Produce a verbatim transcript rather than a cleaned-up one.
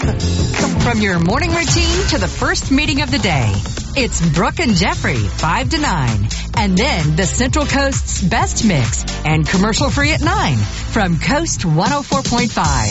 From your morning routine to the first meeting of the day, it's Brooke and Jeffrey, five to nine. And then the Central Coast's best mix and commercial free at nine from Coast one oh four point five.